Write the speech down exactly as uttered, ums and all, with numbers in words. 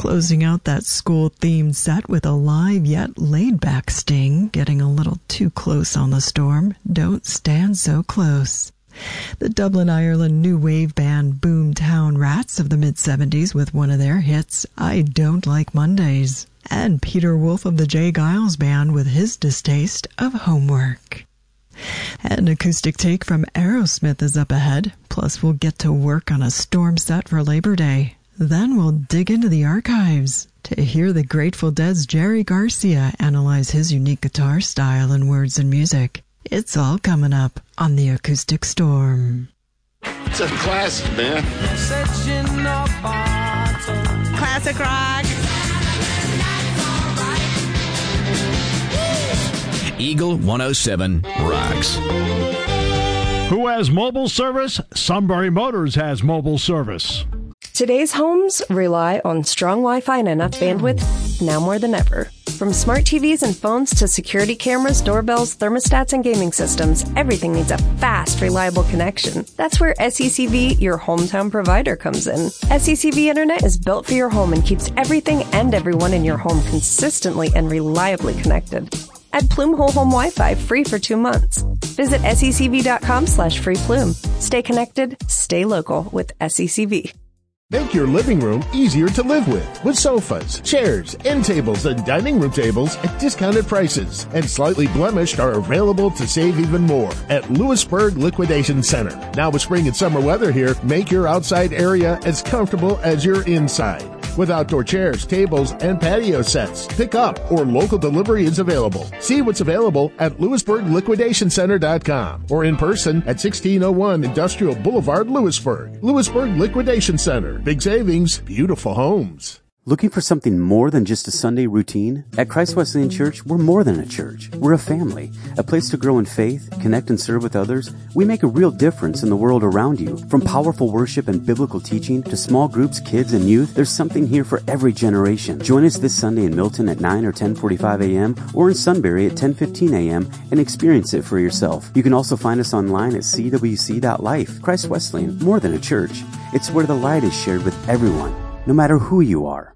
Closing out that school-themed set with a live yet laid-back Sting, getting a little too close on the storm. Don't stand so close. The Dublin, Ireland new wave band Boomtown Rats of the mid-seventies with one of their hits, I Don't Like Mondays. And Peter Wolf of the Jay Giles Band with his distaste of homework. An acoustic take from Aerosmith is up ahead, plus we'll get to work on a storm set for Labor Day. Then we'll dig into the archives to hear the Grateful Dead's Jerry Garcia analyze his unique guitar style and words and music. It's all coming up on the Acoustic Storm. It's a classic, man. Classic rock. Eagle one oh seven rocks. Who has mobile service? Sunbury Motors has mobile service. Today's homes rely on strong Wi-Fi and enough bandwidth now more than ever. From smart T Vs and phones to security cameras, doorbells, thermostats, and gaming systems, everything needs a fast, reliable connection. That's where S E C V, your hometown provider, comes in. S E C V Internet is built for your home and keeps everything and everyone in your home consistently and reliably connected. Add Plume Whole Home Wi-Fi free for two months. Visit secv.com slash free Plume. Stay connected, stay local with S E C V. Make your living room easier to live with with sofas, chairs, end tables, and dining room tables at discounted prices. And Slightly Blemished are available to save even more at Lewisburg Liquidation Center. Now with spring and summer weather here, make your outside area as comfortable as your inside. With outdoor chairs, tables, and patio sets. Pick up or local delivery is available. See what's available at Lewisburg Liquidation Center dot com or in person at sixteen oh one Industrial Boulevard, Lewisburg. Lewisburg Liquidation Center. Big savings, beautiful homes. Looking for something more than just a Sunday routine? At Christ Wesleyan Church, we're more than a church. We're a family, a place to grow in faith, connect and serve with others. We make a real difference in the world around you. From powerful worship and biblical teaching to small groups, kids, and youth, there's something here for every generation. Join us this Sunday in Milton at nine or ten forty-five a.m. or in Sunbury at ten fifteen a.m. and experience it for yourself. You can also find us online at c w c dot life. Christ Wesleyan, more than a church. It's where the light is shared with everyone, no matter who you are.